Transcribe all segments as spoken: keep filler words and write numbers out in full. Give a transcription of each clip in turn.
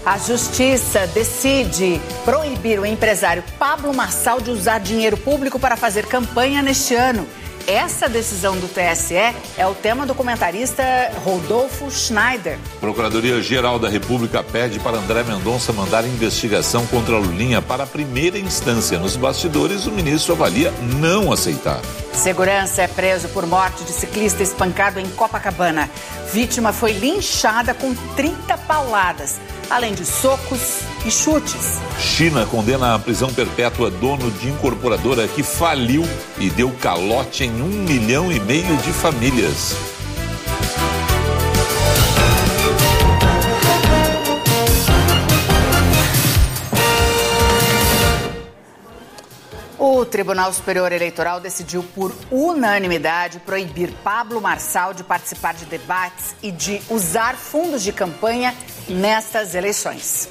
A Justiça decide proibir o empresário Pablo Marçal de usar dinheiro público para fazer campanha neste ano. Essa decisão do T S E é o tema do comentarista Rodolfo Schneider. A Procuradoria-Geral da República pede para André Mendonça mandar investigação contra Lulinha para a primeira instância. Nos bastidores, o ministro avalia não aceitar. Segurança é preso por morte de ciclista espancado em Copacabana. Vítima foi linchada com trinta pauladas, além de socos e chutes. China condena a prisão perpétua dono de incorporadora que faliu e deu calote em um milhão e meio de famílias. O Tribunal Superior Eleitoral decidiu por unanimidade proibir Pablo Marçal de participar de debates e de usar fundos de campanha nestas eleições.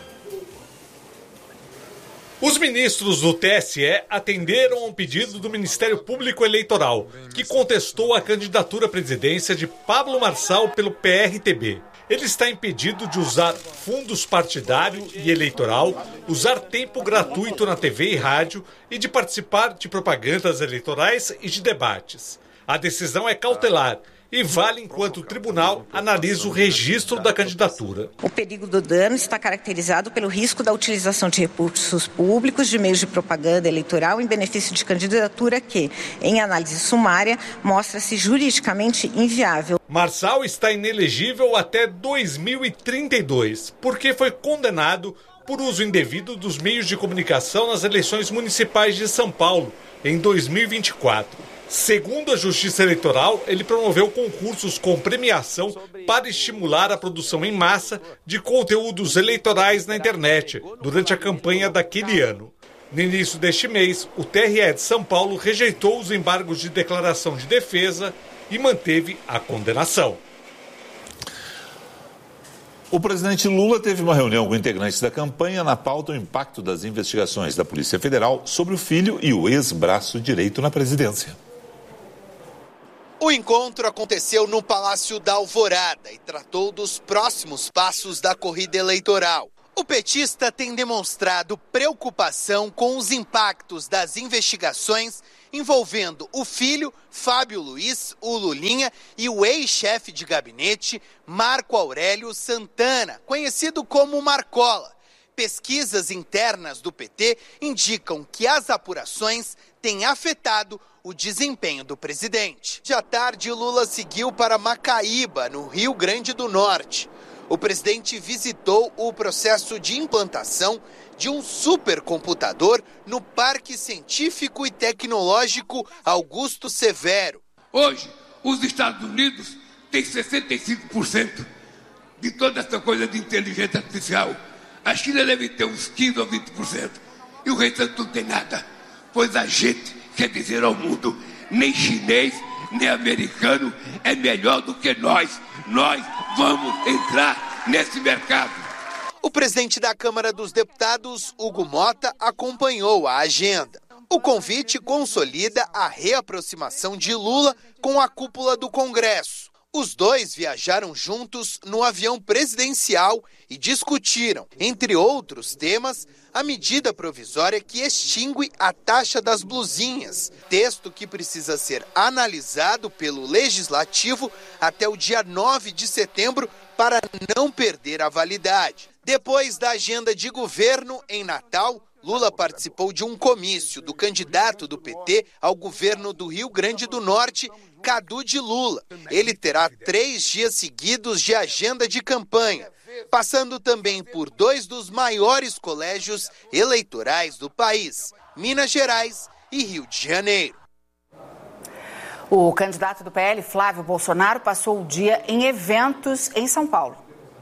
Os ministros do T S E atenderam a um pedido do Ministério Público Eleitoral, que contestou a candidatura à presidência de Pablo Marçal pelo P R T B. Ele está impedido de usar fundos partidário e eleitoral, usar tempo gratuito na T V e rádio e de participar de propagandas eleitorais e de debates. A decisão é cautelar e vale enquanto o tribunal analisa o registro da candidatura. O perigo do dano está caracterizado pelo risco da utilização de recursos públicos de meios de propaganda eleitoral em benefício de candidatura que, em análise sumária, mostra-se juridicamente inviável. Marçal está inelegível até dois mil e trinta e dois, porque foi condenado por uso indevido dos meios de comunicação nas eleições municipais de São Paulo, em dois mil e vinte e quatro. Segundo a Justiça Eleitoral, ele promoveu concursos com premiação para estimular a produção em massa de conteúdos eleitorais na internet durante a campanha daquele ano. No início deste mês, o T R E de São Paulo rejeitou os embargos de declaração de defesa e manteve a condenação. O presidente Lula teve uma reunião com integrantes da campanha. Na pauta, o impacto das investigações da Polícia Federal sobre o filho e o ex-braço direito na presidência. O encontro aconteceu no Palácio da Alvorada e tratou dos próximos passos da corrida eleitoral. O petista tem demonstrado preocupação com os impactos das investigações envolvendo o filho, Fábio Luiz, o Lulinha, e o ex-chefe de gabinete, Marco Aurélio Santana, conhecido como Marcola. Pesquisas internas do P T indicam que as apurações têm afetado o desempenho do presidente. De à tarde, Lula seguiu para Macaíba, no Rio Grande do Norte. O presidente visitou o processo de implantação de um supercomputador no Parque Científico e Tecnológico Augusto Severo. Hoje, os Estados Unidos têm sessenta e cinco por cento de toda essa coisa de inteligência artificial. A China deve ter uns quinze ou vinte por cento. E o restante não tem nada. Pois a gente quer dizer ao mundo, nem chinês, nem americano é melhor do que nós. Nós vamos entrar nesse mercado. O presidente da Câmara dos Deputados, Hugo Mota, acompanhou a agenda. O convite consolida a reaproximação de Lula com a cúpula do Congresso. Os dois viajaram juntos no avião presidencial e discutiram, entre outros temas, a medida provisória que extingue a taxa das blusinhas, texto que precisa ser analisado pelo Legislativo até o dia nove de setembro para não perder a validade. Depois da agenda de governo em Natal, Lula participou de um comício do candidato do P T ao governo do Rio Grande do Norte, Cadu de Lula. Ele terá três dias seguidos de agenda de campanha, passando também por dois dos maiores colégios eleitorais do país, Minas Gerais e Rio de Janeiro. O candidato do P L, Flávio Bolsonaro, passou o dia em eventos em São Paulo.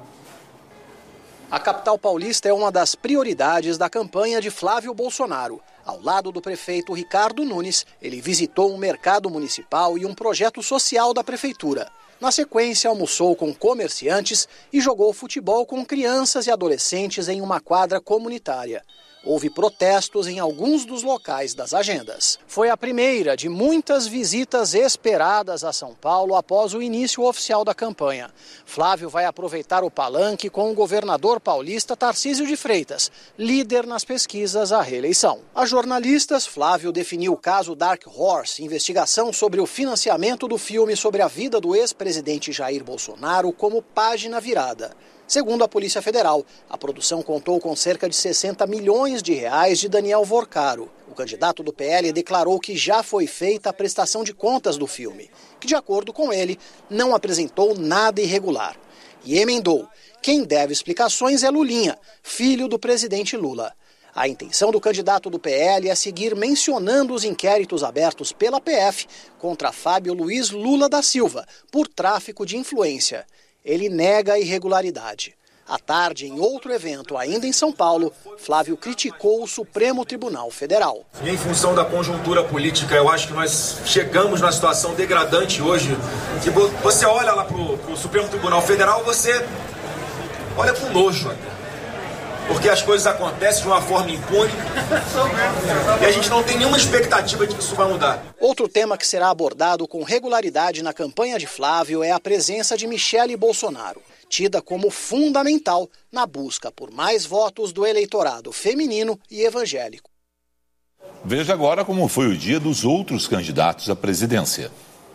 A capital paulista é uma das prioridades da campanha de Flávio Bolsonaro. Ao lado do prefeito Ricardo Nunes, ele visitou um mercado municipal e um projeto social da prefeitura. Na sequência, almoçou com comerciantes e jogou futebol com crianças e adolescentes em uma quadra comunitária. Houve protestos em alguns dos locais das agendas. Foi a primeira de muitas visitas esperadas a São Paulo após o início oficial da campanha. Flávio vai aproveitar o palanque com o governador paulista Tarcísio de Freitas, líder nas pesquisas à reeleição. A jornalistas, Flávio definiu o caso Dark Horse, investigação sobre o financiamento do filme sobre a vida do ex-presidente Jair Bolsonaro, como página virada. Segundo a Polícia Federal, a produção contou com cerca de sessenta milhões de reais de Daniel Vorcaro. O candidato do P L declarou que já foi feita a prestação de contas do filme, que, de acordo com ele, não apresentou nada irregular. E emendou: quem deve explicações é Lulinha, filho do presidente Lula. A intenção do candidato do P L é seguir mencionando os inquéritos abertos pela P F contra Fábio Luiz Lula da Silva por tráfico de influência. Ele nega a irregularidade. À tarde, em outro evento, ainda em São Paulo, Flávio criticou o Supremo Tribunal Federal. E em função da conjuntura política, eu acho que nós chegamos numa situação degradante hoje. Que você olha lá para o Supremo Tribunal Federal, você olha com nojo até. Porque as coisas acontecem de uma forma impune e a gente não tem nenhuma expectativa de que isso vai mudar. Outro tema que será abordado com regularidade na campanha de Flávio é a presença de Michele Bolsonaro, tida como fundamental na busca por mais votos do eleitorado feminino e evangélico. Veja agora como foi o dia dos outros candidatos à presidência.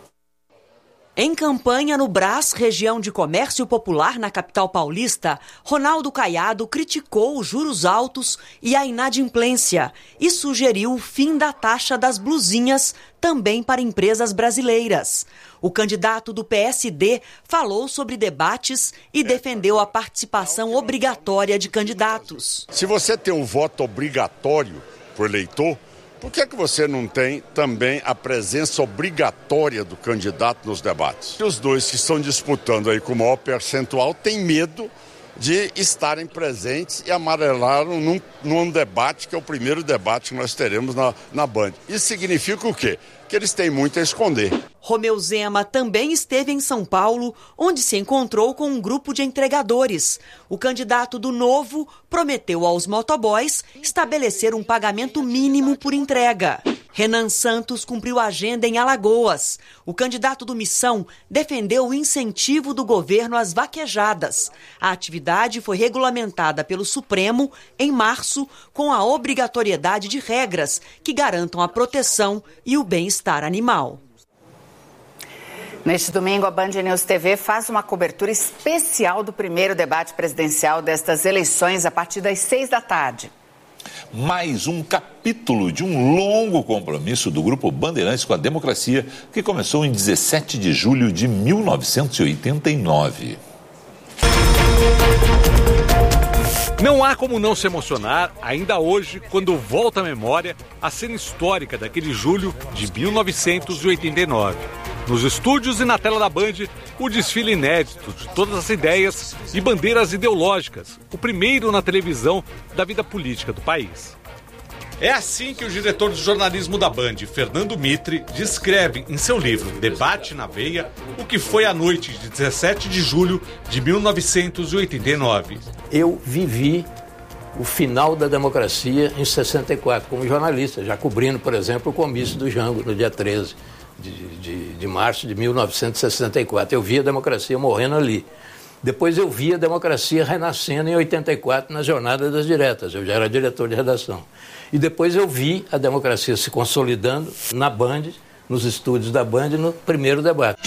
Em campanha no Brás, região de comércio popular na capital paulista, Ronaldo Caiado criticou os juros altos e a inadimplência e sugeriu o fim da taxa das blusinhas também para empresas brasileiras. O candidato do P S D falou sobre debates e defendeu a participação obrigatória de candidatos. Se você tem um voto obrigatório para o eleitor, por que, que você não tem também a presença obrigatória do candidato nos debates? Os dois que estão disputando aí com o maior percentual têm medo de estarem presentes e amarelaram num, num debate que é o primeiro debate que nós teremos na, na Band. Isso significa o quê? Que eles têm muito a esconder. Romeu Zema também esteve em São Paulo, onde se encontrou com um grupo de entregadores. O candidato do Novo prometeu aos motoboys estabelecer um pagamento mínimo por entrega. Renan Santos cumpriu a agenda em Alagoas. O candidato do Missão defendeu o incentivo do governo às vaquejadas. A atividade foi regulamentada pelo Supremo em março, com a obrigatoriedade de regras que garantam a proteção e o bem-estar animal. Neste domingo, a Band News T V faz uma cobertura especial do primeiro debate presidencial destas eleições a partir das seis da tarde. Mais um capítulo de um longo compromisso do Grupo Bandeirantes com a democracia, que começou em dezessete de julho de mil novecentos e oitenta e nove. Não há como não se emocionar, ainda hoje, quando volta à memória a cena histórica daquele julho de mil novecentos e oitenta e nove. Nos estúdios e na tela da Band, o desfile inédito de todas as ideias e bandeiras ideológicas, o primeiro na televisão da vida política do país. É assim que o diretor de jornalismo da Band, Fernando Mitre, descreve em seu livro Debate na Veia o que foi a noite de dezessete de julho de mil novecentos e oitenta e nove. Eu vivi o final da democracia em sessenta e quatro como jornalista, já cobrindo, por exemplo, o comício do Jango no dia treze de, de, de março de mil novecentos e sessenta e quatro. Eu vi a democracia morrendo ali. Depois eu vi a democracia renascendo em oitenta e quatro na Jornada das Diretas. Eu já era diretor de redação. E depois eu vi a democracia se consolidando na Band, nos estúdios da Band, no primeiro debate.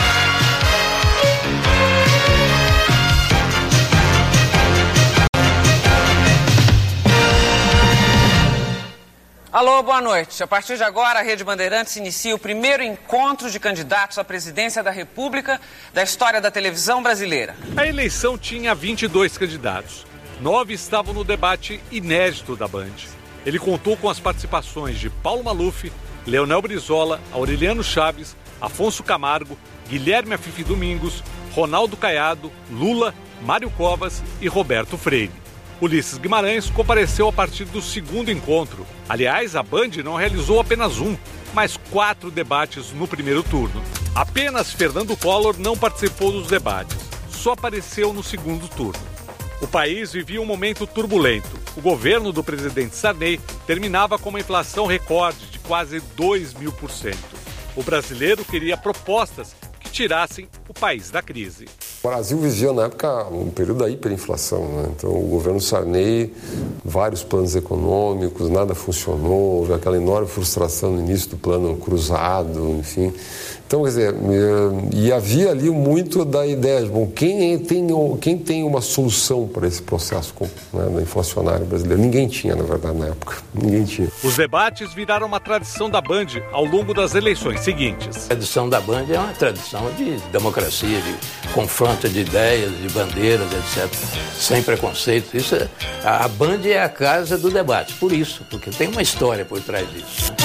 Alô, boa noite. A partir de agora, a Rede Bandeirantes inicia o primeiro encontro de candidatos à presidência da República da história da televisão brasileira. A eleição tinha vinte e dois candidatos. Nove estavam no debate inédito da Band. Ele contou com as participações de Paulo Maluf, Leonel Brizola, Aureliano Chaves, Afonso Camargo, Guilherme Afife Domingos, Ronaldo Caiado, Lula, Mário Covas e Roberto Freire. Ulisses Guimarães compareceu a partir do segundo encontro. Aliás, a Band não realizou apenas um, mas quatro debates no primeiro turno. Apenas Fernando Collor não participou dos debates, só apareceu no segundo turno. O país vivia um momento turbulento. O governo do presidente Sarney terminava com uma inflação recorde de quase dois mil por cento. O brasileiro queria propostas que tirassem o país da crise. O Brasil vivia, na época, um período da hiperinflação, né? Então, o governo Sarney, vários planos econômicos, nada funcionou, houve aquela enorme frustração no início do plano cruzado, enfim. Então, quer dizer, e havia ali muito da ideia de, bom, quem tem, quem tem uma solução para esse processo, né, inflacionário brasileiro? Ninguém tinha, na verdade, na época. Ninguém tinha. Os debates viraram uma tradição da Band ao longo das eleições seguintes. A tradição da Band é uma tradição de democracia, de confronto de ideias, de bandeiras, etcétera. Sem preconceito. Isso é, a Band é a casa do debate, por isso, porque tem uma história por trás disso, né?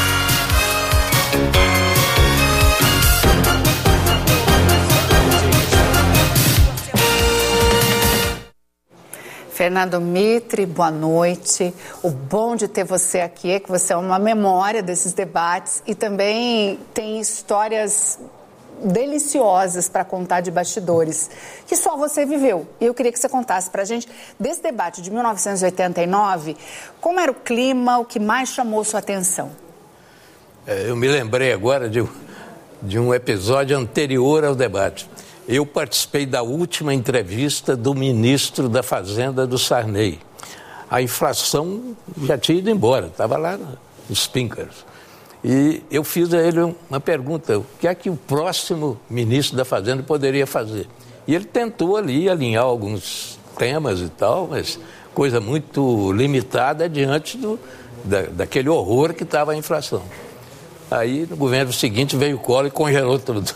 Fernando Mitre, boa noite. O bom de ter você aqui é que você é uma memória desses debates e também tem histórias deliciosas para contar de bastidores, que só você viveu. E eu queria que você contasse para a gente, desse debate de mil novecentos e oitenta e nove, como era o clima, o que mais chamou sua atenção? É, eu me lembrei agora de, de um episódio anterior ao debate. Eu participei da última entrevista do ministro da Fazenda do Sarney. A inflação já tinha ido embora, estava lá nos píncaros. E eu fiz a ele uma pergunta, o que é que o próximo ministro da Fazenda poderia fazer? E ele tentou ali alinhar alguns temas e tal, mas coisa muito limitada diante do, da, daquele horror que estava a inflação. Aí no governo seguinte veio o Collor e congelou tudo.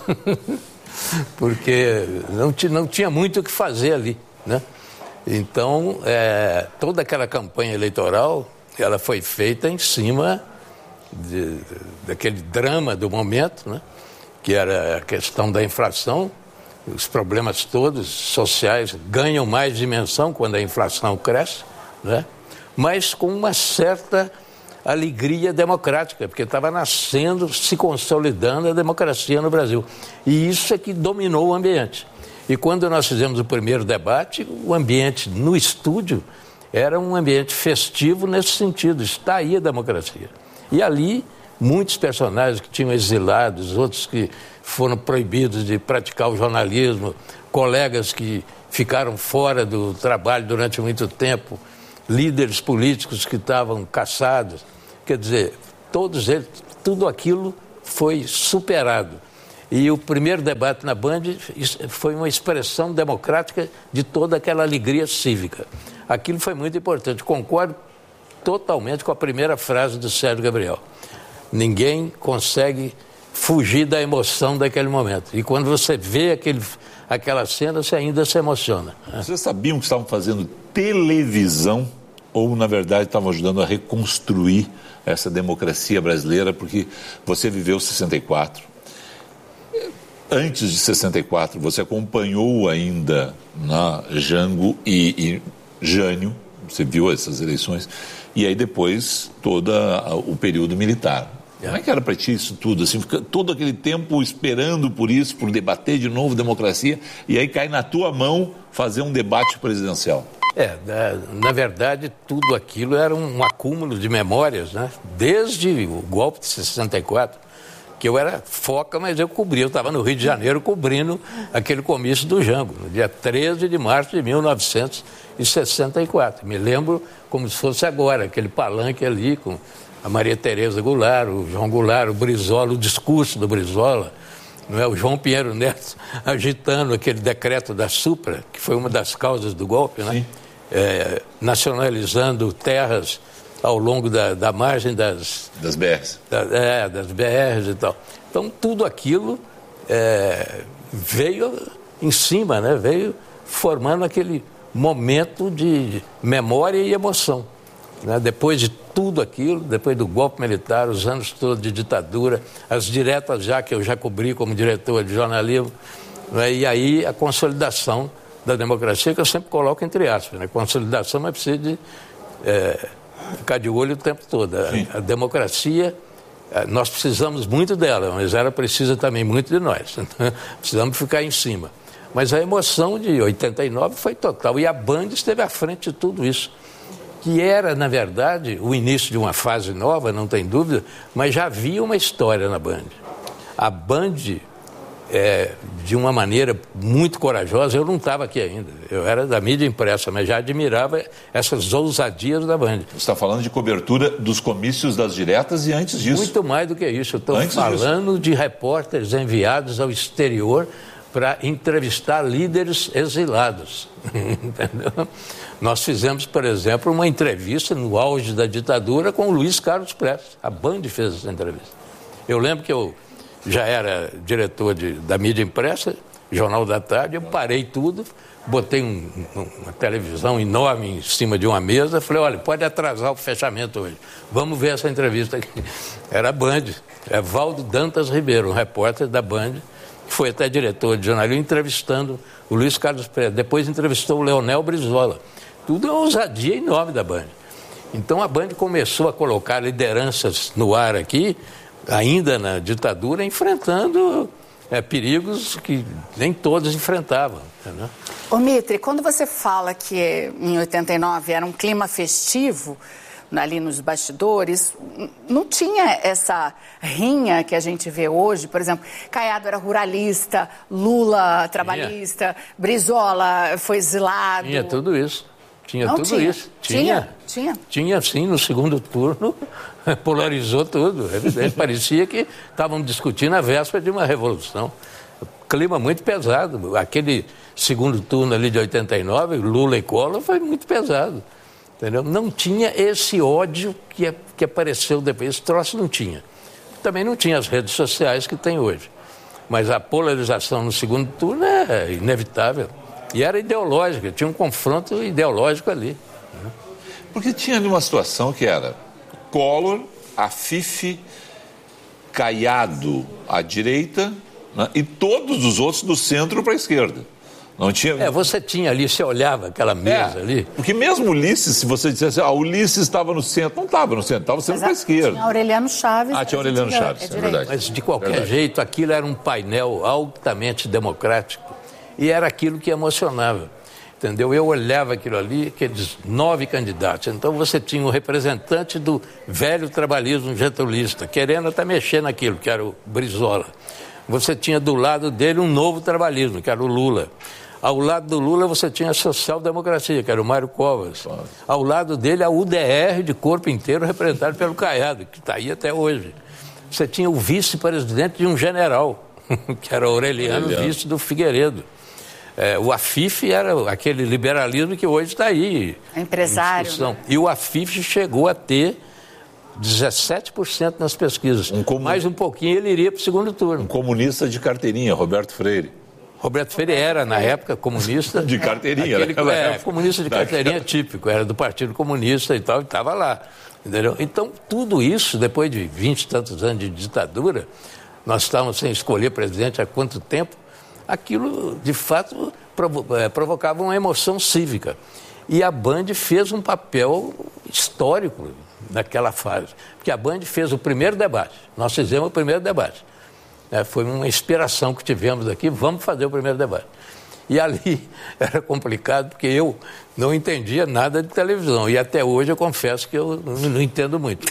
Porque não, não tinha muito o que fazer ali, né? Então, é, toda aquela campanha eleitoral, ela foi feita em cima de, de, daquele drama do momento, né? Que era a questão da inflação, os problemas todos sociais ganham mais dimensão quando a inflação cresce, né? Mas com uma certa alegria democrática, porque estava nascendo, se consolidando a democracia no Brasil. E isso é que dominou o ambiente. E quando nós fizemos o primeiro debate, o ambiente no estúdio era um ambiente festivo nesse sentido, está aí a democracia. E ali, muitos personagens que tinham exilados, outros que foram proibidos de praticar o jornalismo, colegas que ficaram fora do trabalho durante muito tempo, líderes políticos que estavam caçados, quer dizer, todos eles, tudo aquilo foi superado. E o primeiro debate na Band foi uma expressão democrática de toda aquela alegria cívica. Aquilo foi muito importante. Concordo totalmente com a primeira frase do Sérgio Gabriel. Ninguém consegue fugir da emoção daquele momento. E quando você vê aquele, aquela cena, você ainda se emociona. Vocês sabiam que estavam fazendo televisão ou, na verdade, estavam ajudando a reconstruir essa democracia brasileira? Porque você viveu sessenta e quatro. Antes de sessenta e quatro, você acompanhou ainda na Jango e, e Jânio, você viu essas eleições, e aí depois todo o período militar. Como é que era para ti isso tudo? Assim, fica todo aquele tempo esperando por isso, por debater de novo democracia, e aí cai na tua mão fazer um debate presidencial. É, na, na verdade, tudo aquilo era um acúmulo de memórias, né? Desde o golpe de sessenta e quatro, que eu era foca, mas eu cobria. Eu estava no Rio de Janeiro cobrindo aquele comício do Jango, no dia treze de março de mil novecentos e sessenta e quatro. Me lembro como se fosse agora, aquele palanque ali com a Maria Tereza Goulart, o João Goulart, o Brizola, o discurso do Brizola, não é? O João Pinheiro Neto agitando aquele decreto da Supra, que foi uma das causas do golpe, né? É, nacionalizando terras ao longo da, da margem das... Das B Rs. Da, é, das B Rs e tal. Então, tudo aquilo é, veio em cima, né? Veio formando aquele momento de memória e emoção. Né? Depois de tudo aquilo, depois do golpe militar, os anos todos de ditadura, as diretas já que eu já cobri como diretor de jornalismo, né? E aí a consolidação da democracia, que eu sempre coloco entre aspas, né? Consolidação, mas precisa de é, ficar de olho o tempo todo. A, a democracia, nós precisamos muito dela, mas ela precisa também muito de nós. Precisamos ficar em cima. Mas a emoção de oitenta e nove foi total, e a Band esteve à frente de tudo isso. que era, na verdade, o início de uma fase nova, não tem dúvida, mas já havia uma história na Band. A Band, é, de uma maneira muito corajosa, eu não estava aqui ainda, eu era da mídia impressa, mas já admirava essas ousadias da Band. Você está falando de cobertura dos comícios das diretas e antes disso? Muito mais do que isso, eu estou falando disso. de repórteres enviados ao exterior para entrevistar líderes exilados, entendeu? Nós fizemos, por exemplo, uma entrevista no auge da ditadura com o Luiz Carlos Prestes. A Band fez essa entrevista. Eu lembro que eu já era diretor de, da mídia impressa, Jornal da Tarde, eu parei tudo, botei um, uma televisão enorme em cima de uma mesa, falei, olha, pode atrasar o fechamento hoje, vamos ver essa entrevista aqui. Era a Band, é Valdo Dantas Ribeiro, um repórter da Band, que foi até diretor de jornalismo, entrevistando o Luiz Carlos Prestes, depois entrevistou o Leonel Brizola. Tudo é uma ousadia enorme da Band. Então a Band começou a colocar lideranças no ar aqui, ainda na ditadura, enfrentando é, perigos que nem todos enfrentavam. Entendeu? Ô Mitre, quando você fala que em oitenta e nove era um clima festivo, ali nos bastidores, não tinha essa rinha que a gente vê hoje. Por exemplo, Caiado era ruralista, Lula trabalhista, tinha. Brizola foi exilado. Tinha tudo isso. Tinha não, tudo tinha. isso. Tinha? Tinha. Tinha, sim, no segundo turno, polarizou tudo. Evidente, parecia que estavam discutindo a véspera de uma revolução. Clima muito pesado. Aquele segundo turno ali de oitenta e nove, Lula e Collor, foi muito pesado. Entendeu? Não tinha esse ódio que, que apareceu depois. Esse troço não tinha. Também não tinha as redes sociais que tem hoje. Mas a polarização no segundo turno é inevitável. E era ideológica, tinha um confronto ideológico ali. Porque tinha ali uma situação que era Collor, Afif, Caiado à direita, né, e todos os outros do centro para a esquerda. Não tinha... É, você tinha ali, você olhava aquela mesa é, ali. Porque mesmo Ulisses, se você dissesse, ah, Ulisses estava no centro, não estava no centro, estava sempre para a esquerda. Tinha Aureliano Chaves. Ah, tinha Aureliano Chaves, é, é verdade. Mas de qualquer verdade. jeito, aquilo era um painel altamente democrático e era aquilo que emocionava. Entendeu? Eu olhava aquilo ali, aqueles nove candidatos. Então você tinha um representante do velho trabalhismo getulista, querendo até mexer naquilo, que era o Brizola. Você tinha do lado dele um novo trabalhismo, que era o Lula. Ao lado do Lula você tinha a social-democracia, que era o Mário Covas. Ao lado dele a U D R de corpo inteiro, representado pelo Caiado, que está aí até hoje. Você tinha o vice-presidente de um general, que era Aureliano, Aureliano. vice do Figueiredo. É, o Afif era aquele liberalismo que hoje está aí. Empresário. Né? E o Afif chegou a ter dezessete por cento nas pesquisas. Um comun... Mais um pouquinho ele iria para o segundo turno. Um comunista de carteirinha, Roberto Freire. Roberto Freire era, na época, comunista. De carteirinha, aquele, né? É, comunista de carteirinha típico, era do Partido Comunista e tal, e estava lá. Entendeu? Então, tudo isso, depois de vinte e tantos anos de ditadura, nós estávamos sem escolher presidente há quanto tempo, aquilo, de fato, provo- provocava uma emoção cívica. E a Band fez um papel histórico naquela fase. Porque a Band fez o primeiro debate. Nós fizemos o primeiro debate. É, foi uma inspiração que tivemos aqui, vamos fazer o primeiro debate. E ali era complicado, porque eu não entendia nada de televisão. E até hoje eu confesso que eu não, não entendo muito.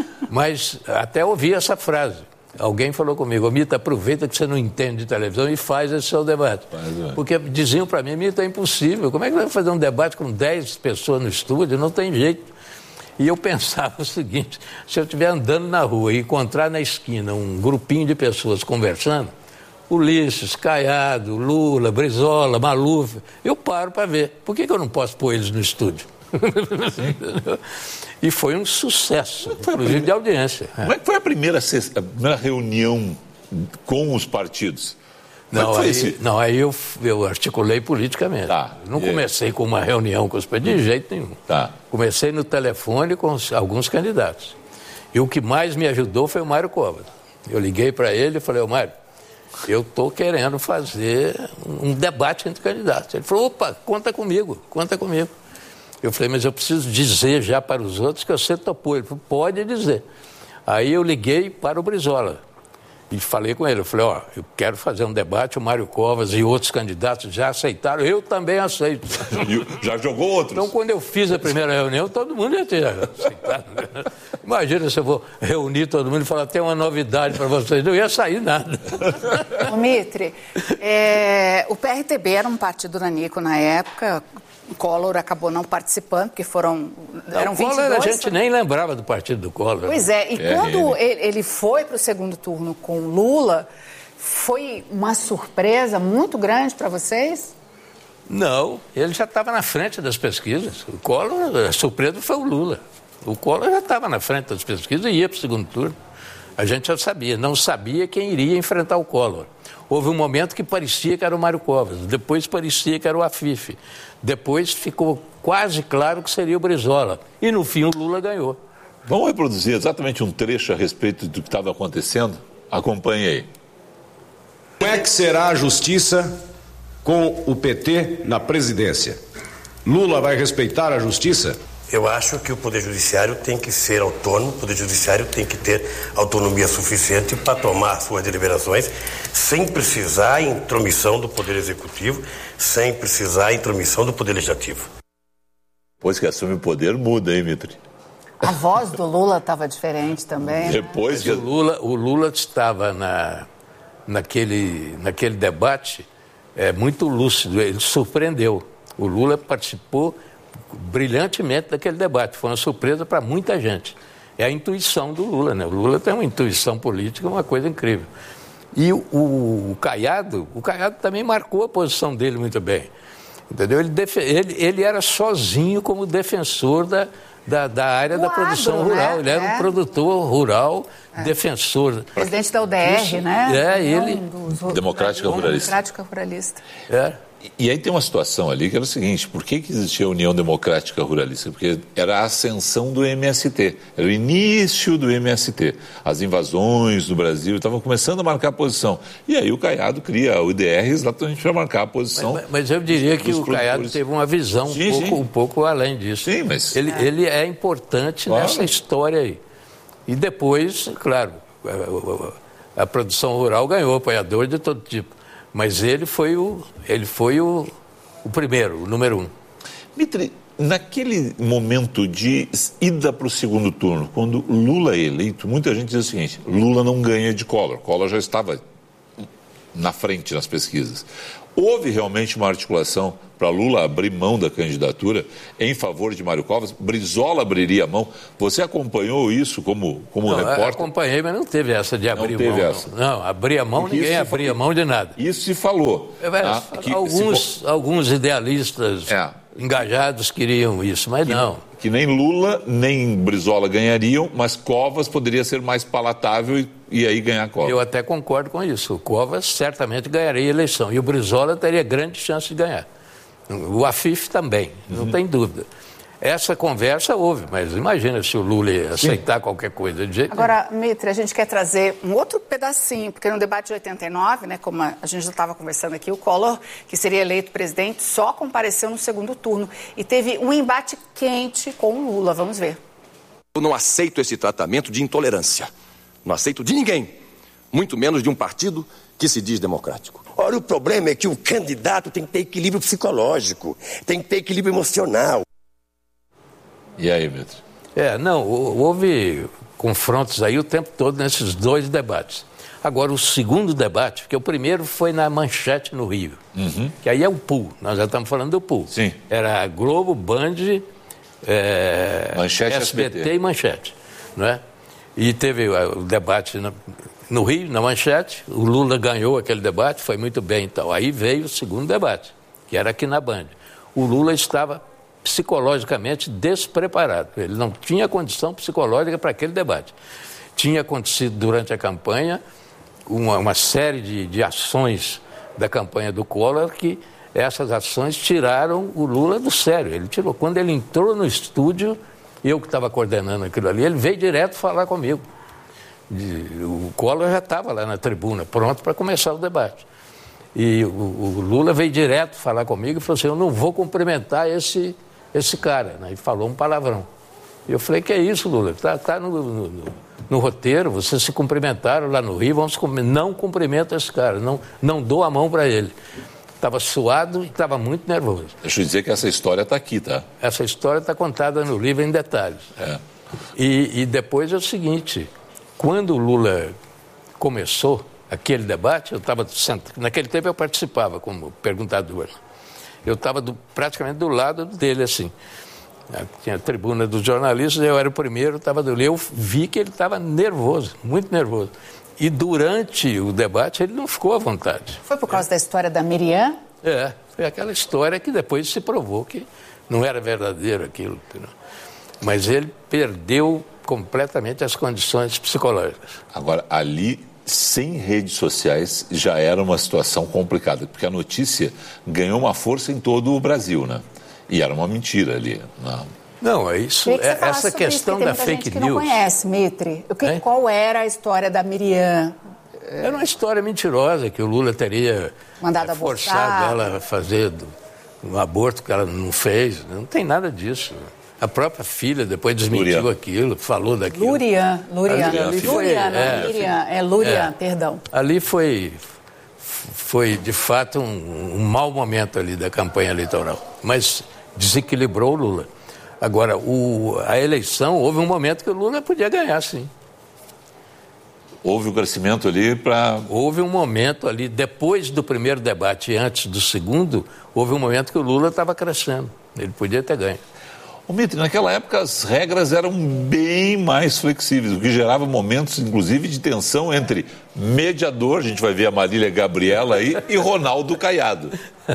Mas até ouvi essa frase. Alguém falou comigo, Mita, aproveita que você não entende de televisão e faz esse seu debate. Mas, é. Porque diziam para mim, Mita, é impossível. Como é que vai fazer um debate com dez pessoas no estúdio? Não tem jeito. E eu pensava o seguinte, se eu estiver andando na rua e encontrar na esquina um grupinho de pessoas conversando, Ulisses, Caiado, Lula, Brizola, Maluf, eu paro para ver. Por que, que eu não posso pôr eles no estúdio? E foi um sucesso, foi inclusive primeira... de audiência. Como é que foi a primeira, a primeira reunião com os partidos? Não, aí, esse... não, aí eu, eu articulei politicamente. Tá, não comecei aí? com uma reunião com os partidos, de jeito nenhum. Tá. Comecei no telefone com os, alguns candidatos. E o que mais me ajudou foi o Mário Covas. Eu liguei para ele e falei, ô Mário, eu estou querendo fazer um debate entre candidatos. Ele falou, opa, conta comigo, conta comigo. Eu falei, mas eu preciso dizer já para os outros que você topou. Ele falou, pode dizer. Aí eu liguei para o Brizola. E falei com ele, eu falei, ó, eu quero fazer um debate, o Mário Covas e outros candidatos já aceitaram, eu também aceito. Já jogou outros? Então, quando eu fiz a primeira reunião, todo mundo já tinha aceitado. Imagina se eu vou reunir todo mundo e falar, tem uma novidade para vocês, não ia sair nada. Ô, Mitre, é, o P R T B era um partido nanico na época, o Collor acabou não participando, porque foram, eram o vinte e dois... Collor, a gente nem lembrava do partido do Collor. Pois é, e é, quando ele... ele foi para o segundo turno com Lula, foi uma surpresa muito grande para vocês? Não, ele já estava na frente das pesquisas. O Collor, a surpresa foi o Lula. O Collor já estava na frente das pesquisas e ia para o segundo turno. A gente já sabia, não sabia quem iria enfrentar o Collor. Houve um momento que parecia que era o Mário Covas, depois parecia que era o Afif, depois ficou quase claro que seria o Brizola. E no fim o Lula ganhou. Vamos reproduzir exatamente um trecho a respeito do que estava acontecendo? Acompanhe aí. Como é que será a justiça com o P T na presidência? Lula vai respeitar a justiça? Eu acho que o Poder Judiciário tem que ser autônomo, o Poder Judiciário tem que ter autonomia suficiente para tomar suas deliberações, sem precisar intromissão do Poder Executivo, sem precisar intromissão do Poder Legislativo. Depois que assume o poder, muda, hein, Mitre? A voz do Lula estava diferente também. Depois que... o Lula, o Lula estava na, naquele, naquele debate é, muito lúcido, ele surpreendeu. O Lula participou brilhantemente daquele debate, foi uma surpresa para muita gente. É a intuição do Lula, né? O Lula tem uma intuição política, uma coisa incrível. E o, o, o Caiado, o Caiado também marcou a posição dele muito bem, entendeu? Ele, def, ele, ele era sozinho como defensor da, da, da área o da agro, produção rural, né? Ele era é. um produtor rural, é. defensor. Presidente da U D R, Isso, né? É, ele... Dos, Democrática Ruralista. Democrática Ruralista. É. E aí tem uma situação ali que era o seguinte, por que, que existia a União Democrática Ruralista? Porque era a ascensão do M S T, era o início do M S T. As invasões do Brasil estavam começando a marcar a posição. E aí o Caiado cria a U D R exatamente para marcar a posição. Mas, mas eu diria que o Caiado teve uma visão sim, um, pouco, sim. um pouco além disso. Sim, mas... Ele é, ele é importante claro. nessa história aí. E depois, claro, a, a, a produção rural ganhou apoiador de todo tipo. Mas ele foi o, ele foi o, o primeiro, o número um. Mitre, naquele momento de ida para o segundo turno, quando Lula é eleito, muita gente diz o seguinte, Lula não ganha de Collor, Collor já estava na frente nas pesquisas. Houve realmente uma articulação para Lula abrir mão da candidatura em favor de Mário Covas? Brizola abriria mão? Você acompanhou isso como, como não, repórter? Acompanhei, mas não teve essa de abrir não teve mão. Essa. Não, não abria mão, Porque ninguém abria falou, mão de nada. Isso se falou. É, ah, que, alguns, se... alguns idealistas é. engajados queriam isso, mas que, não. Que nem Lula, nem Brizola ganhariam, mas Covas poderia ser mais palatável e, e aí ganhar Covas. Eu até concordo com isso. O Covas certamente ganharia a eleição e o Brizola teria grande chance de ganhar. O Afif também, não uhum. tem dúvida. Essa conversa houve, mas imagina se o Lula ia aceitar Sim. qualquer coisa de jeito Agora, nenhum. Mitre, a gente quer trazer um outro pedacinho, porque no debate de oitenta e nove, né, como a gente já estava conversando aqui, o Collor, que seria eleito presidente, só compareceu no segundo turno e teve um embate quente com o Lula. Vamos ver. Eu não aceito esse tratamento de intolerância. Não aceito de ninguém, muito menos de um partido que se diz democrático. Ora, o problema é que o candidato tem que ter equilíbrio psicológico, tem que ter equilíbrio emocional. E aí, Mitre? É, não, houve confrontos aí o tempo todo nesses dois debates. Agora, o segundo debate, porque o primeiro foi na Manchete no Rio, uhum. que aí é o pool, nós já estamos falando do pool. Sim. Era Globo, Band, é, Manchete, S B T, S B T e Manchete, não é? E teve o debate na, no Rio, na Manchete, o Lula ganhou aquele debate, foi muito bem então. Aí veio o segundo debate, que era aqui na Band. O Lula estava psicologicamente despreparado, ele não tinha condição psicológica para aquele debate. Tinha acontecido durante a campanha uma, uma série de, de ações da campanha do Collor que essas ações tiraram o Lula do sério. Ele tirou. Quando ele entrou no estúdio, eu que estava coordenando aquilo ali, ele veio direto falar comigo. O Collor já estava lá na tribuna, pronto para começar o debate. E o, o Lula veio direto falar comigo e falou assim, eu não vou cumprimentar esse, esse cara, né? E falou um palavrão. E eu falei, que é isso, Lula? Está tá no, no, no roteiro, vocês se cumprimentaram lá no Rio, vamos não cumprimenta esse cara, não, não dou a mão para ele. Estava suado e estava muito nervoso. Deixa eu dizer que essa história está aqui, tá? Essa história está contada no livro em detalhes. É. E, e depois é o seguinte, quando o Lula começou aquele debate, eu estava naquele tempo eu participava como perguntador. Eu estava praticamente do lado dele, assim. Tinha a tribuna dos jornalistas, eu era o primeiro, estava do lado. Eu vi que ele estava nervoso, muito nervoso. E durante o debate ele não ficou à vontade. Foi por causa da história da Miriam? É, foi aquela história que depois se provou que não era verdadeiro aquilo. Entendeu? Mas ele perdeu completamente as condições psicológicas. Agora, ali, sem redes sociais, já era uma situação complicada, porque a notícia ganhou uma força em todo o Brasil, né? E era uma mentira ali. Não, não é isso. Que é, essa questão isso, da fake gente news. Que não conhece, Mitre. O que, é? Qual era a história da Miriam? Era uma história mentirosa que o Lula teria mandado é, forçado ela a fazer um aborto que ela não fez. Não tem nada disso. A própria filha depois desmentiu Lurian. aquilo, falou daquilo. Lurian, Lurian. Ali, ali foi, Lurian, é, Miriam, é Lurian, é, perdão. Ali foi, foi de fato, um, um mau momento ali da campanha eleitoral. Mas desequilibrou o Lula. Agora, o, a eleição, houve um momento que o Lula podia ganhar, sim. Houve um crescimento ali para... Houve um momento ali, depois do primeiro debate e antes do segundo, houve um momento que o Lula estava crescendo. Ele podia ter ganho. Ô, Mitre, naquela época as regras eram bem mais flexíveis, o que gerava momentos, inclusive, de tensão entre mediador, a gente vai ver a Marília Gabriela aí, e Ronaldo Caiado.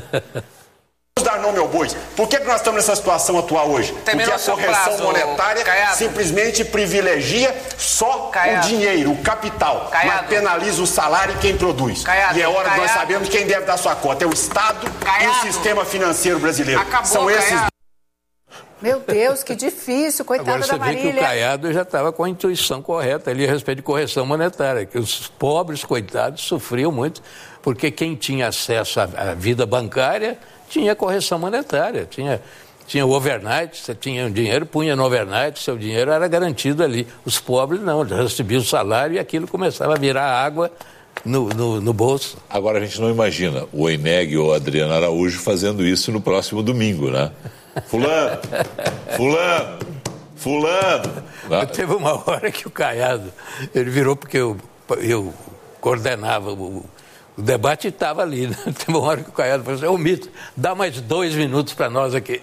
Vamos dar nome ao boi. Por que, que nós estamos nessa situação atual hoje? Terminou Porque a correção prazo, monetária Caiado. simplesmente privilegia só Caiado. o dinheiro, o capital, Caiado. mas penaliza o salário e quem produz. Caiado. E é hora Caiado. que nós sabemos quem deve dar sua cota. É o Estado Caiado. e o sistema financeiro brasileiro. Acabou, São esses... Caiado. Meu Deus, que difícil, coitada Agora, da Marília. Agora você vê que o Caiado já estava com a intuição correta ali a respeito de correção monetária, que os pobres, coitados, sofriam muito, porque quem tinha acesso à, à vida bancária tinha correção monetária, tinha, tinha o overnight, você tinha um dinheiro, punha no overnight, seu dinheiro era garantido ali. Os pobres não, recebiam o salário e aquilo começava a virar água no, no, no bolso. Agora a gente não imagina o Eneg ou o Adriano Araújo fazendo isso no próximo domingo, né? Fulano, fulano, fulano. Mas teve uma hora que o Caiado, ele virou porque eu, eu coordenava o, o debate e estava ali, né? Teve uma hora que o Caiado falou assim, ô Mito, dá mais dois minutos para nós aqui.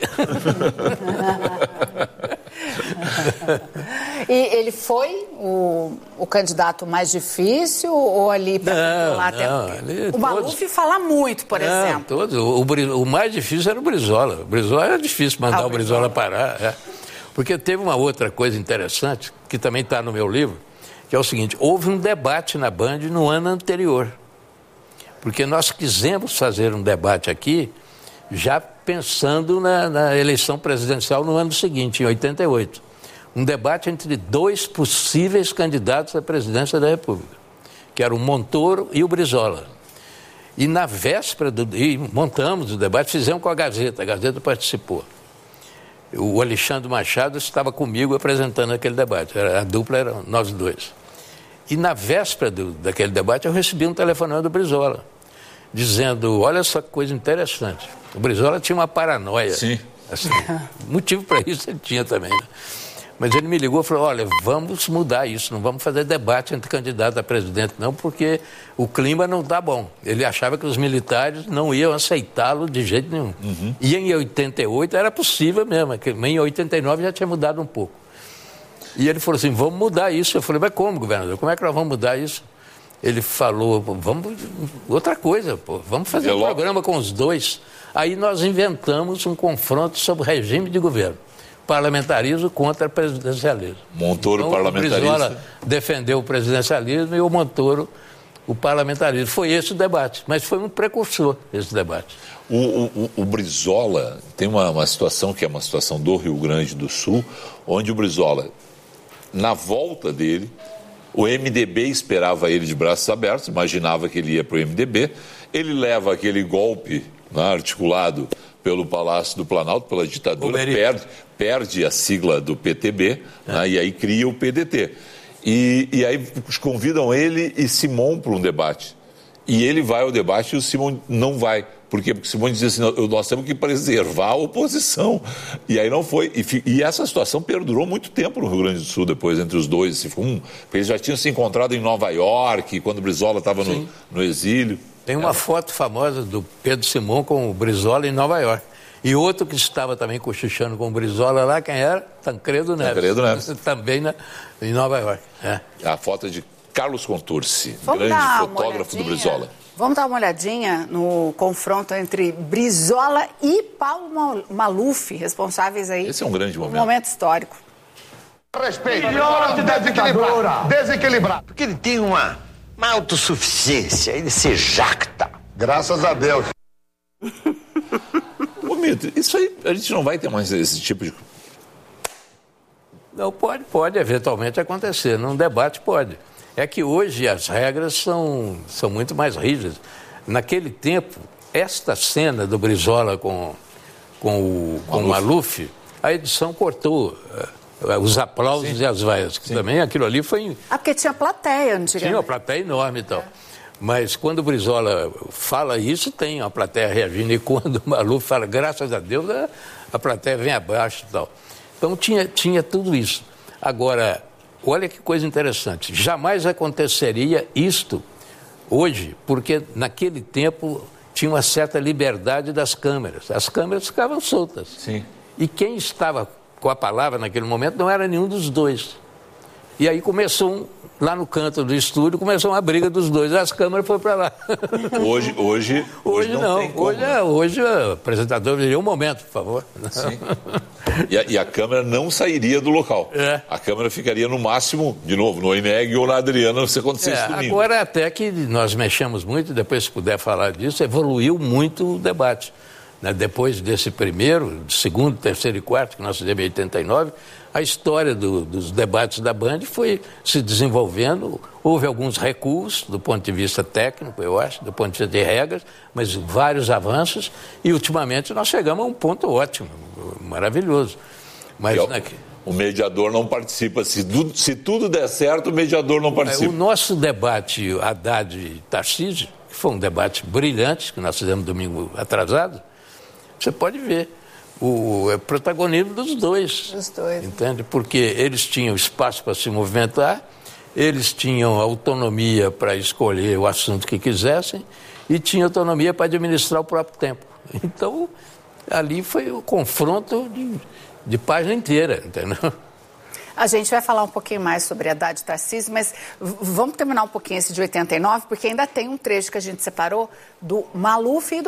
E ele foi o, o candidato mais difícil ou ali para lá até? Não, ali, o todos... Maluf fala muito, por não, exemplo. Todos. O, o, o mais difícil era o Brizola. O Brizola era difícil mandar ah, o Brizola, Brizola parar. É. Porque teve uma outra coisa interessante, que também está no meu livro, que é o seguinte, houve um debate na Band no ano anterior. Porque nós quisemos fazer um debate aqui, já pensando na, na eleição presidencial no ano seguinte, em oitenta e oito. Um debate entre dois possíveis candidatos à presidência da República, que eram o Montoro e o Brizola. E na véspera, do, e montamos o debate, fizemos com a Gazeta, a Gazeta participou. O Alexandre Machado estava comigo apresentando aquele debate, a dupla era nós dois. E na véspera do, daquele debate eu recebi um telefonema do Brizola, dizendo, olha só que coisa interessante, o Brizola tinha uma paranoia. Sim. Assim, motivo para isso ele tinha também, né? Mas ele me ligou e falou, olha, vamos mudar isso, não vamos fazer debate entre candidato a presidente não, porque o clima não está bom. Ele achava que os militares não iam aceitá-lo de jeito nenhum. Uhum. E em oitenta e oito era possível mesmo, que em oitenta e nove já tinha mudado um pouco. E ele falou assim, vamos mudar isso. Eu falei, mas como, governador? Como é que nós vamos mudar isso? Ele falou, vamos, outra coisa, pô, vamos fazer um programa com os dois. Aí nós inventamos um confronto sobre o regime de governo. Parlamentarismo contra presidencialismo. Montoro, então, parlamentarista. O Brizola defendeu o presidencialismo e o Montoro o parlamentarismo. Foi esse o debate, mas foi um precursor esse debate. O, o, o Brizola tem uma, uma situação que é uma situação do Rio Grande do Sul, onde o Brizola, na volta dele, o M D B esperava ele de braços abertos, imaginava que ele ia para o M D B, ele leva aquele golpe, né, articulado pelo Palácio do Planalto, pela ditadura, perde, perde a sigla do P T B, é. né, e aí cria o P D T. E, e aí convidam ele e Simon para um debate. E ele vai ao debate e o Simon não vai. Por quê? Porque o Simon dizia assim, nós temos que preservar a oposição. E aí não foi. E, e essa situação perdurou muito tempo no Rio Grande do Sul depois, entre os dois. Assim, um, eles já tinham se encontrado em Nova York, quando o Brizola estava no, no exílio. Tem uma é. foto famosa do Pedro Simon com o Brizola em Nova York. E outro que estava também cochichando com o Brizola lá, quem era? Tancredo Neves. Tancredo Neves. Também na, em Nova York. É. A foto é de Carlos Contursi, Vamos grande fotógrafo do Brizola. Vamos dar uma olhadinha no confronto entre Brizola e Paulo Maluf, responsáveis aí. Esse é um grande momento. Um momento histórico. Respeito. Desequilibrado. Desequilibrado. Porque ele tem uma, uma autossuficiência, ele se jacta. Graças a Deus. Ô, Mito, isso aí, a gente não vai ter mais esse tipo de... Não, pode, pode eventualmente acontecer. Num debate pode. É que hoje as regras são, são muito mais rígidas. Naquele tempo, esta cena do Brizola com, com o, com o Maluf, a edição cortou uh, os aplausos Sim. e as vaias. Também aquilo ali foi... Ah, porque tinha plateia antigamente. Tinha uma plateia enorme e tal. É. Mas quando o Brizola fala isso, tem uma plateia reagindo. E quando o Maluf fala, graças a Deus, a, a plateia vem abaixo e tal. Então tinha, tinha tudo isso. Agora... Olha que coisa interessante, jamais aconteceria isto hoje, porque naquele tempo tinha uma certa liberdade das câmeras. As câmeras ficavam soltas. Sim. E quem estava com a palavra naquele momento não era nenhum dos dois. E aí começou, um, lá no canto do estúdio, começou uma briga dos dois. As câmeras foram para lá. Hoje, hoje, hoje, hoje não. não. Tem como, hoje, né? hoje o apresentador diria um momento, por favor. Sim. E a, e a câmera não sairia do local. É. A câmera ficaria no máximo, de novo, no Eneg ou na Adriana, se acontecesse é, domingo. Agora até que nós mexemos muito, depois se puder falar disso, evoluiu muito o debate. Né? Depois desse primeiro, segundo, terceiro e quarto, que nós fizemos em oitenta e nove, a história do, dos debates da Band foi se desenvolvendo. Houve alguns recuos do ponto de vista técnico, eu acho, do ponto de vista de regras, mas vários avanços. E ultimamente nós chegamos a um ponto ótimo, maravilhoso. Mas o, né, o mediador não participa. Se tudo, se tudo der certo, o mediador não participa. O nosso debate Haddad e Tarcísio, que foi um debate brilhante, que nós fizemos domingo atrasado, você pode ver. O é protagonismo dos dois. Dos dois. Entende? Porque eles tinham espaço para se movimentar, eles tinham autonomia para escolher o assunto que quisessem e tinham autonomia para administrar o próprio tempo. Então, ali foi o confronto de, de página inteira, entendeu? A gente vai falar um pouquinho mais sobre Haddad e Tarcísio, mas vamos terminar um pouquinho esse de oitenta e nove, porque ainda tem um trecho que a gente separou do Maluf e do